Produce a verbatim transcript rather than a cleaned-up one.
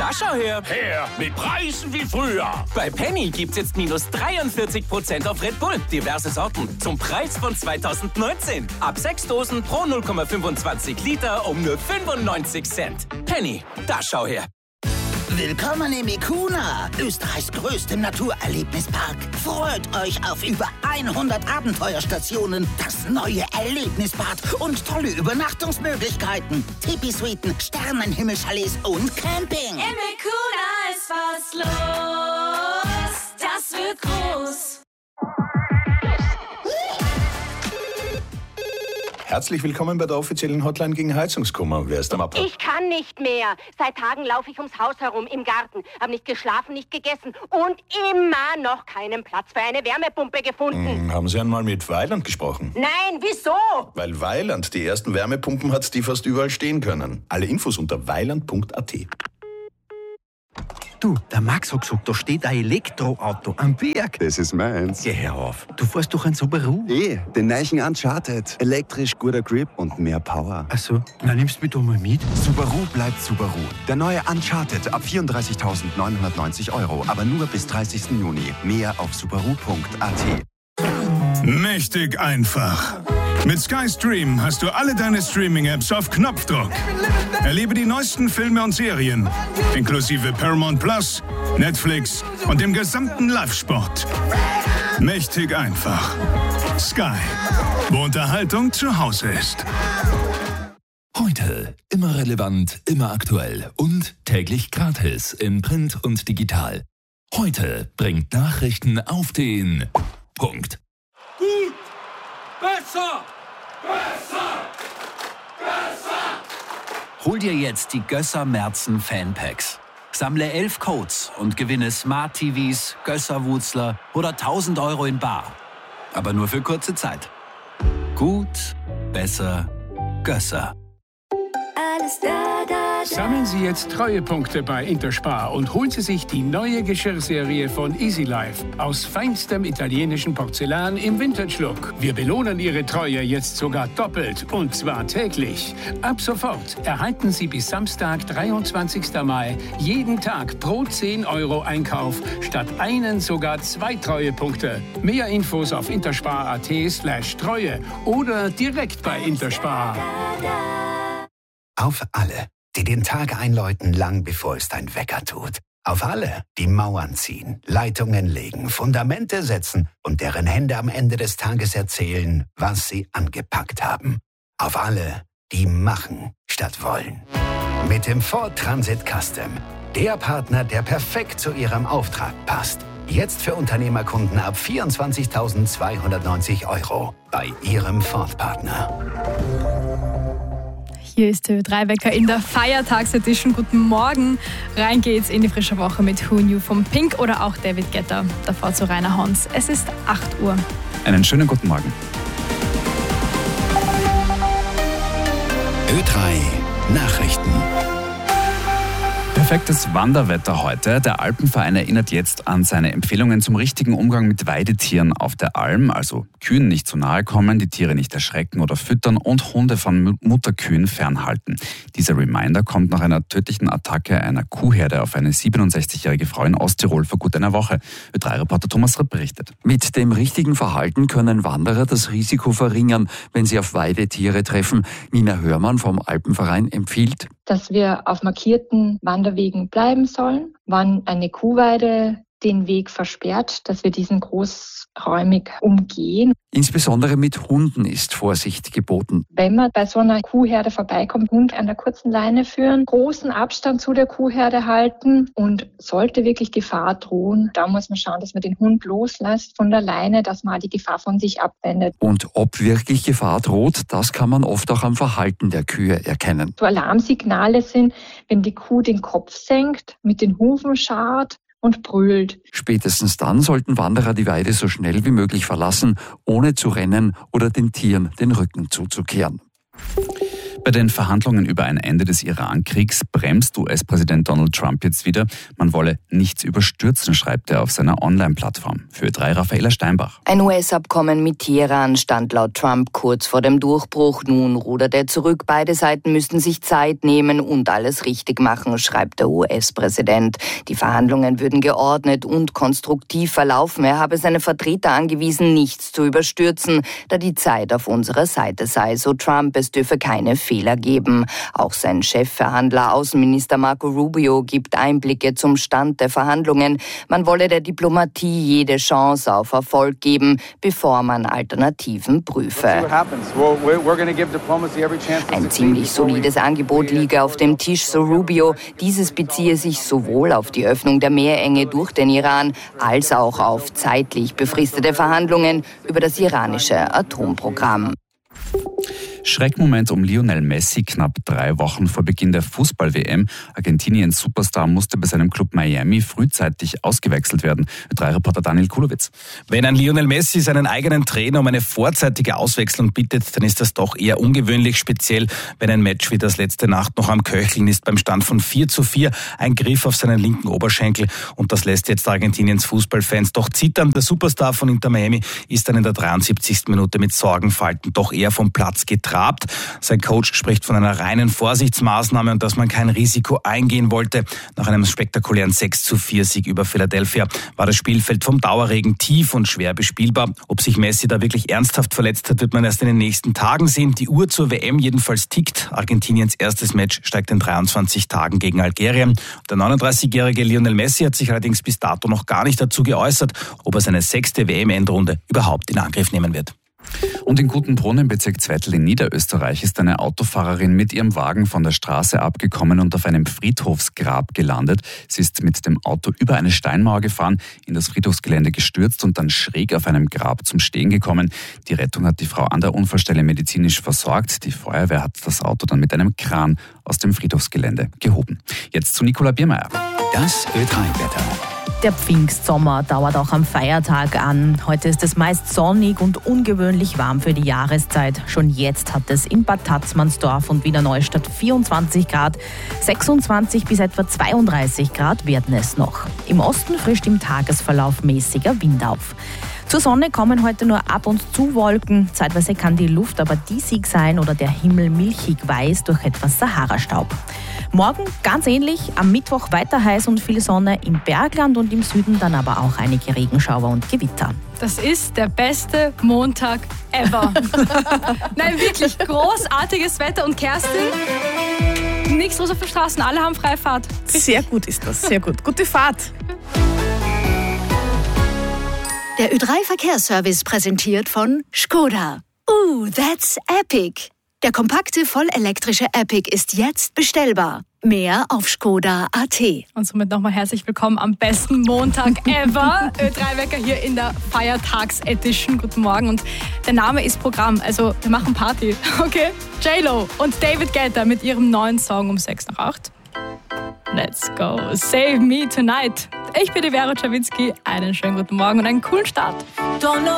da schau her. Her, mit Preisen wie früher. Bei Penny gibt's jetzt minus dreiundvierzig Prozent auf Red Bull. Diverse Sorten zum Preis von zweitausendneunzehn. Ab sechs Dosen pro null Komma fünfundzwanzig Liter um nur fünfundneunzig Cent. Penny, da schau her. Willkommen im Ikuna, Österreichs größtem Naturerlebnispark. Freut euch auf über hundert Abenteuerstationen, das neue Erlebnisbad und tolle Übernachtungsmöglichkeiten. Tipi-Suiten, Sternenhimmelchalets und Camping. Im Ikuna ist was los, das wird groß. Herzlich willkommen bei der offiziellen Hotline gegen Heizungskummer. Wer ist am Apparat? Ich kann nicht mehr. Seit Tagen laufe ich ums Haus herum im Garten. Hab nicht geschlafen, nicht gegessen und immer noch keinen Platz für eine Wärmepumpe gefunden. Hm, haben Sie einmal mit Weiland gesprochen? Nein, wieso? Weil Weiland die ersten Wärmepumpen hat, die fast überall stehen können. Alle Infos unter weiland punkt a t. Du, der Max hat gesagt, da steht ein Elektroauto am Berg. Das ist meins. Geh her auf. Du fährst doch ein Subaru. Eh, den neuen Uncharted. Elektrisch, guter Grip und mehr Power. Ach so, na nimmst du mich doch mal mit. Subaru bleibt Subaru. Der neue Uncharted ab vierunddreißigtausendneunhundertneunzig Euro. Aber nur bis dreißigsten Juni. Mehr auf subaru punkt a t. Mächtig einfach. Mit Sky Stream hast du alle deine Streaming-Apps auf Knopfdruck. Erlebe die neuesten Filme und Serien, inklusive Paramount Plus, Netflix und dem gesamten Live-Sport. Mächtig einfach. Sky, wo Unterhaltung zu Hause ist. Heute immer relevant, immer aktuell und täglich gratis in Print und digital. Heute bringt Nachrichten auf den Punkt. Gut, besser, besser, besser. Hol dir jetzt die Gösser Merzen Fanpacks. Sammle elf Codes und gewinne Smart T Vs, Gösser-Wutzler oder tausend Euro in bar. Aber nur für kurze Zeit. Gut, besser, Gösser. Alles da, da, da. Sammeln Sie jetzt Treuepunkte bei Interspar und holen Sie sich die neue Geschirrserie von Easy Life aus feinstem italienischen Porzellan im Vintage-Look. Wir belohnen Ihre Treue jetzt sogar doppelt und zwar täglich. Ab sofort erhalten Sie bis Samstag, dreiundzwanzigsten Mai, jeden Tag pro zehn Euro Einkauf statt einen sogar zwei Treuepunkte. Mehr Infos auf interspar.at slash Treue oder direkt bei Interspar. Auf alle, die den Tag einläuten, lang bevor es dein Wecker tut. Auf alle, die Mauern ziehen, Leitungen legen, Fundamente setzen und deren Hände am Ende des Tages erzählen, was sie angepackt haben. Auf alle, die machen statt wollen. Mit dem Ford Transit Custom. Der Partner, der perfekt zu Ihrem Auftrag passt. Jetzt für Unternehmerkunden ab vierundzwanzigtausendzweihundertneunzig Euro bei Ihrem Ford-Partner. Hier ist T V drei Wecker in der Feiertagsedition. Guten Morgen. Rein geht's in die frische Woche mit Who Knew von Pink oder auch David Guetta. Davor zu Rainer Hans. Es ist acht Uhr. Einen schönen guten Morgen. Ö drei Nachrichten. Perfektes Wanderwetter heute. Der Alpenverein erinnert jetzt an seine Empfehlungen zum richtigen Umgang mit Weidetieren auf der Alm, also Kühen nicht zu nahe kommen, die Tiere nicht erschrecken oder füttern und Hunde von Mutterkühen fernhalten. Dieser Reminder kommt nach einer tödlichen Attacke einer Kuhherde auf eine siebenundsechzigjährige Frau in Osttirol vor gut einer Woche. Ö drei Reporter Thomas Ripp berichtet. Mit dem richtigen Verhalten können Wanderer das Risiko verringern, wenn sie auf Weidetiere treffen. Nina Hörmann vom Alpenverein empfiehlt, dass wir auf markierten Wanderwegen bleiben sollen, wann eine Kuhweide den Weg versperrt, dass wir diesen großräumig umgehen. Insbesondere mit Hunden ist Vorsicht geboten. Wenn man bei so einer Kuhherde vorbeikommt, Hund an der kurzen Leine führen, großen Abstand zu der Kuhherde halten und sollte wirklich Gefahr drohen, da muss man schauen, dass man den Hund loslässt von der Leine, dass man die Gefahr von sich abwendet. Und ob wirklich Gefahr droht, das kann man oft auch am Verhalten der Kühe erkennen. So Alarmsignale sind, wenn die Kuh den Kopf senkt, mit den Hufen scharrt und brüllt. Spätestens dann sollten Wanderer die Weide so schnell wie möglich verlassen, ohne zu rennen oder den Tieren den Rücken zuzukehren. Bei den Verhandlungen über ein Ende des Iran-Kriegs bremst U S-Präsident Donald Trump jetzt wieder. Man wolle nichts überstürzen, schreibt er auf seiner Online-Plattform. Für drei Raffaela Steinbach. Ein U S-Abkommen mit Teheran stand laut Trump kurz vor dem Durchbruch. Nun rudert er zurück. Beide Seiten müssten sich Zeit nehmen und alles richtig machen, schreibt der U S-Präsident. Die Verhandlungen würden geordnet und konstruktiv verlaufen. Er habe seine Vertreter angewiesen, nichts zu überstürzen, da die Zeit auf unserer Seite sei. So Trump, es dürfe keine Fehler geben. Auch sein Chefverhandler, Außenminister Marco Rubio, gibt Einblicke zum Stand der Verhandlungen. Man wolle der Diplomatie jede Chance auf Erfolg geben, bevor man Alternativen prüfe. Ein ziemlich solides Angebot liege auf dem Tisch, so Rubio. Dieses beziehe sich sowohl auf die Öffnung der Meerenge durch den Iran als auch auf zeitlich befristete Verhandlungen über das iranische Atomprogramm. Schreckmoment um Lionel Messi knapp drei Wochen vor Beginn der Fußball-W M. Argentiniens Superstar musste bei seinem Club Miami frühzeitig ausgewechselt werden. drei Reporter Daniel Kulowitz. Wenn ein Lionel Messi seinen eigenen Trainer um eine vorzeitige Auswechslung bittet, dann ist das doch eher ungewöhnlich, speziell wenn ein Match wie das letzte Nacht noch am Köcheln ist. Beim Stand von vier zu vier ein Griff auf seinen linken Oberschenkel und das lässt jetzt Argentiniens Fußballfans doch zittern. Der Superstar von Inter Miami ist dann in der dreiundsiebzigsten Minute mit Sorgenfalten doch eher vom Platz getrabt. Sein Coach spricht von einer reinen Vorsichtsmaßnahme und dass man kein Risiko eingehen wollte. Nach einem spektakulären sechs zu vier Sieg über Philadelphia war das Spielfeld vom Dauerregen tief und schwer bespielbar. Ob sich Messi da wirklich ernsthaft verletzt hat, wird man erst in den nächsten Tagen sehen. Die Uhr zur W M jedenfalls tickt. Argentiniens erstes Match steigt in dreiundzwanzig Tagen gegen Algerien. Der neununddreißigjährige Lionel Messi hat sich allerdings bis dato noch gar nicht dazu geäußert, ob er seine sechste W M-Endrunde überhaupt in Angriff nehmen wird. Und in Gutenbrunn im Bezirk Zwettl in Niederösterreich ist eine Autofahrerin mit ihrem Wagen von der Straße abgekommen und auf einem Friedhofsgrab gelandet. Sie ist mit dem Auto über eine Steinmauer gefahren, in das Friedhofsgelände gestürzt und dann schräg auf einem Grab zum Stehen gekommen. Die Rettung hat die Frau an der Unfallstelle medizinisch versorgt. Die Feuerwehr hat das Auto dann mit einem Kran aus dem Friedhofsgelände gehoben. Jetzt zu Nicola Biermeier. Das Ö drei Wetter. Der Pfingstsommer dauert auch am Feiertag an. Heute ist es meist sonnig und ungewöhnlich warm für die Jahreszeit. Schon jetzt hat es in Bad Tatzmannsdorf und Wiener Neustadt vierundzwanzig Grad. sechsundzwanzig bis etwa zweiunddreißig Grad werden es noch. Im Osten frischt im Tagesverlauf mäßiger Wind auf. Zur Sonne kommen heute nur ab und zu Wolken. Zeitweise kann die Luft aber diesig sein oder der Himmel milchig weiß durch etwas Sahara-Staub. Morgen ganz ähnlich, am Mittwoch weiter heiß und viel Sonne, im Bergland und im Süden dann aber auch einige Regenschauer und Gewitter. Das ist der beste Montag ever. Nein, wirklich großartiges Wetter. Und Kerstin, nichts los auf den Straßen, alle haben Freifahrt. Sehr gut ist das, sehr gut. Gute Fahrt. Der Ö drei Verkehrsservice präsentiert von Skoda. Ooh, that's epic. Der kompakte, vollelektrische Epic ist jetzt bestellbar. Mehr auf skoda punkt a t. Und somit nochmal herzlich willkommen am besten Montag ever. Ö drei Wecker hier in der Feiertags-Edition. Guten Morgen. Und der Name ist Programm, also wir machen Party. Okay? J-Lo und David Guetta mit ihrem neuen Song um sechs nach acht. Let's go. Save me tonight. Ich bin die Vera Czerwitzki. Einen schönen guten Morgen und einen coolen Start.